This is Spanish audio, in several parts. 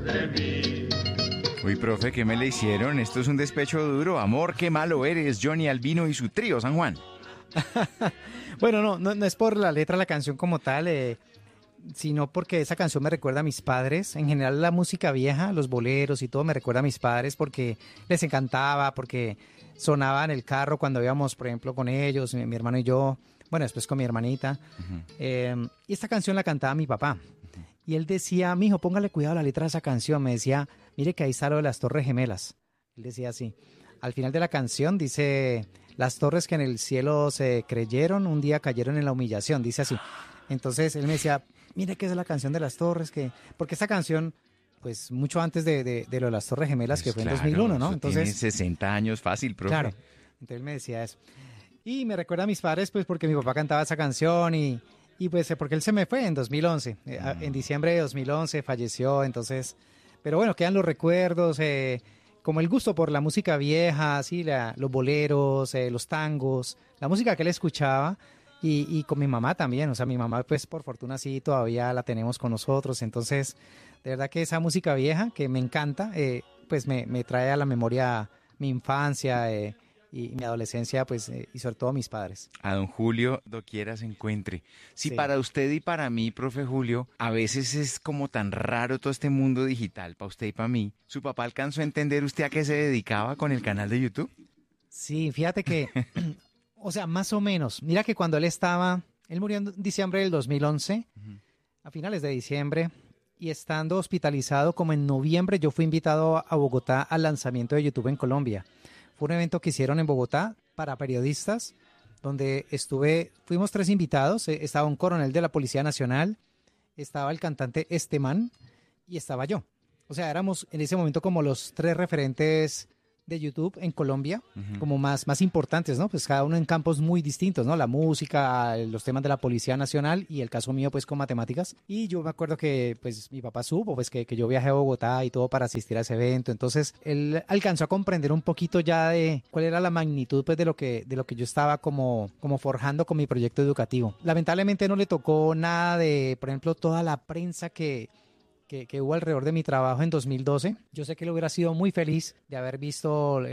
Uy, profe, ¿qué me le hicieron? Esto es un despecho duro. Amor, qué malo eres. Johnny Albino y su trío San Juan. Bueno, no es por la letra de la canción como tal, sino porque esa canción me recuerda a mis padres. En general la música vieja, los boleros y todo me recuerda a mis padres porque les encantaba, porque sonaba en el carro cuando íbamos, por ejemplo, con ellos, mi hermano y yo, bueno, después con mi hermanita. Y esta canción la cantaba mi papá. Y él decía, mijo, póngale cuidado a la letra de esa canción. Me decía, mire que ahí está lo de las Torres Gemelas. Él decía así. Al final de la canción dice, las torres que en el cielo se creyeron, un día cayeron en la humillación. Dice así. Entonces él me decía, mire que es la canción de las torres, porque esta canción, pues mucho antes de lo de las Torres Gemelas, Pues que fue claro, en 2001, ¿no? eso Entonces, tiene 60 años fácil, profe. claro. Entonces él me decía eso. Y me recuerda a mis padres, pues porque mi papá cantaba esa canción y pues porque él se me fue en 2011. En diciembre de 2011 falleció, entonces... Pero bueno, quedan los recuerdos, como el gusto por la música vieja, así, los boleros, los tangos, la música que él escuchaba. Y con mi mamá también, o sea, mi mamá pues por fortuna sí todavía la tenemos con nosotros, entonces de verdad que esa música vieja que me encanta, pues me trae a la memoria mi infancia y mi adolescencia, pues y sobre todo mis padres. A don Julio, doquiera se encuentre. Si Sí. para usted y para mí, profe Julio, a veces es como tan raro todo este mundo digital, para usted y para mí, ¿su papá alcanzó a entender usted a qué se dedicaba con el canal de YouTube? Sí, fíjate que, o sea, más o menos, mira que cuando él murió en diciembre del 2011, a finales de diciembre, y estando hospitalizado como en noviembre, yo fui invitado a Bogotá al lanzamiento de YouTube en Colombia. Fue un evento que hicieron en Bogotá para periodistas, donde fuimos 3 invitados, estaba un coronel de la Policía Nacional, estaba el cantante Esteman y estaba yo. O sea, éramos en ese momento como los 3 referentes de YouTube en Colombia, como más importantes, ¿no? Pues cada uno en campos muy distintos, ¿no? La música, los temas de la Policía Nacional y el caso mío, pues con matemáticas. Y yo me acuerdo que, pues, mi papá supo, pues, que yo viajé a Bogotá y todo para asistir a ese evento. Entonces, él alcanzó a comprender un poquito ya de cuál era la magnitud, pues, de lo que yo estaba como forjando con mi proyecto educativo. Lamentablemente no le tocó nada de, por ejemplo, toda la prensa que hubo alrededor de mi trabajo en 2012. Yo sé que él hubiera sido muy feliz de haber visto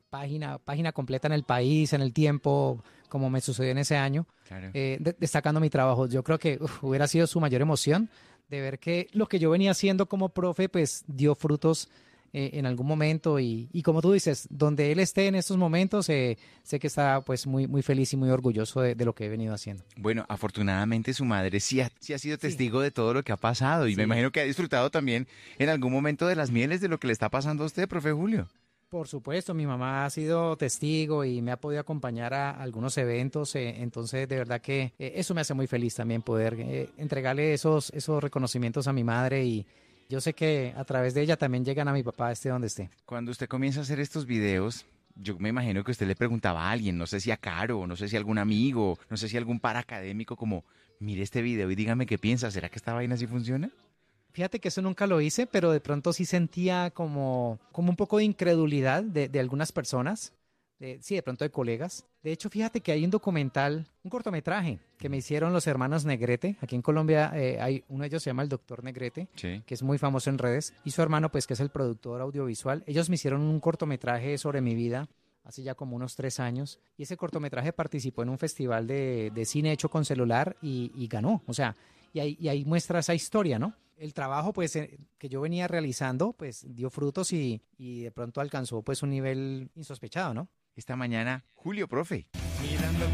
página completa en El País, en El Tiempo, como me sucedió en ese año, Claro. destacando mi trabajo. Yo creo que hubiera sido su mayor emoción de ver que lo que yo venía haciendo como profe, pues dio frutos en algún momento y como tú dices, donde él esté en estos momentos, sé que está pues muy feliz y muy orgulloso de lo que he venido haciendo. Bueno, afortunadamente su madre sí ha sido testigo de todo lo que ha pasado y me Sí. imagino que ha disfrutado también en algún momento de las mieles de lo que le está pasando a usted, profe Julio. Por supuesto, mi mamá ha sido testigo y me ha podido acompañar a algunos eventos, entonces de verdad que eso me hace muy feliz también poder entregarle esos reconocimientos a mi madre y yo sé que a través de ella también llegan a mi papá esté donde esté. Cuando usted comienza a hacer estos videos, yo me imagino que usted le preguntaba a alguien, no sé si a Caro, no sé si a algún amigo, no sé si a algún paracadémico, como, mire este video y dígame qué piensa, ¿será que esta vaina sí funciona? Fíjate que eso nunca lo hice, pero de pronto sí sentía como un poco de incredulidad de algunas personas, sí, de pronto de colegas. De hecho, fíjate que hay un documental, un cortometraje que me hicieron los hermanos Negrete. Aquí en Colombia hay uno de ellos se llama el Doctor Negrete, Sí. que es muy famoso en redes, y su hermano, pues, que es el productor audiovisual. Ellos me hicieron un cortometraje sobre mi vida hace ya como unos 3 años, y ese cortometraje participó en un festival de cine hecho con celular y ganó. O sea, y ahí muestra esa historia, ¿no? El trabajo pues que yo venía realizando pues dio frutos y de pronto alcanzó pues un nivel insospechado, ¿no? Esta mañana, Julio, profe. Mirando